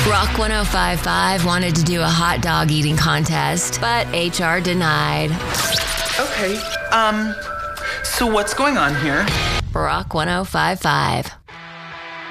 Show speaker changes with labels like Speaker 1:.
Speaker 1: Rock 1055 wanted to do a hot dog eating contest, but HR denied.
Speaker 2: Okay, so what's going on here?
Speaker 1: Rock 1055.